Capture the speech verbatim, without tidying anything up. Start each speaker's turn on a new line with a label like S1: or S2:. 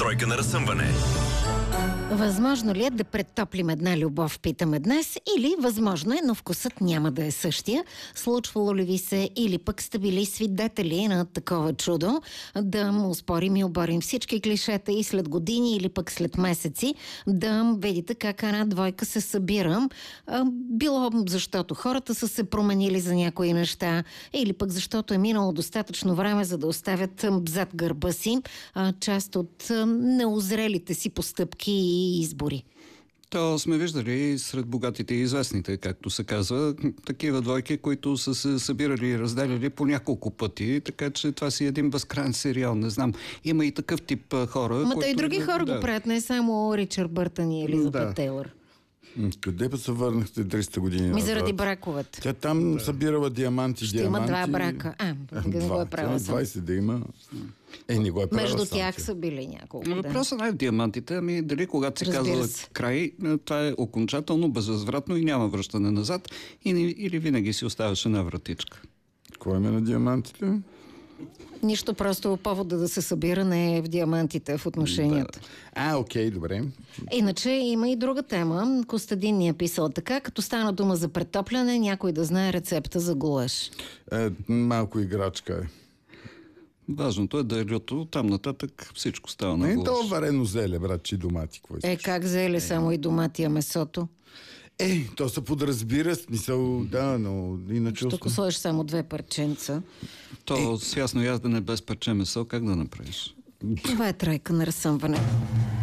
S1: Тройка на разсъмване.
S2: Възможно ли е да претоплим една любов, питаме днес, или възможно е, но вкусът няма да е същия? Случвало ли ви се, или пък сте били свидетели на такова чудо, да му успорим и оборим всички клишета и след години, или пък след месеци, да видите как една двойка се събира, било защото хората са се променили за някои неща, или пък защото е минало достатъчно време, за да оставят зад гърба си част от неозрелите си постъпки и избори.
S3: То сме виждали сред богатите и известните, както се казва, такива двойки, които са се събирали и разделяли по няколко пъти, така че това си един безкрайен сериал, не знам. Има и такъв тип хора.
S2: Ма
S3: които...
S2: и други хора
S3: да.
S2: го правят, не само Ричард Бъртън и Елизабет да. Тейлър.
S4: Къде па се върнахте триста години?
S2: Ми заради браковете.
S4: Тя там да. събирала диаманти,
S2: Ще
S4: диаманти.
S2: има два брака. А, не го е правила сам.
S4: двайсет да има. Е, не го е правила
S2: Между
S4: сам,
S2: тях
S4: че.
S2: са били няколко. Да.
S3: Въпросът не е в диамантите, ами дали когато си
S2: Разбира
S3: казва
S2: се.
S3: край, това е окончателно, безвъзвратно и няма връщане назад, или, или винаги си оставяше една вратичка.
S4: Кой има на диамантите?
S2: Нищо, просто повода да се събира не е в диамантите, в отношенията.
S4: Да. А, окей, добре.
S2: Иначе има и друга тема. Костадин ни е писал така, като стана дума за претопляне, някой да знае рецепта за гулаш.
S4: Е, малко играчка е.
S3: Важното е да е лято, там нататък всичко става на
S4: Не
S3: гулаш.
S4: то варено зеле, брат, че домати. Какво
S2: Е,
S4: искаш?
S2: как взели само и доматия месото?
S4: Е, то се подразбира, смисъл, да, но иначе...
S2: Тук сложиш само две парченца.
S3: То с ясно ядене без парче месо, как да направиш?
S2: Това е тройка на разсъмване.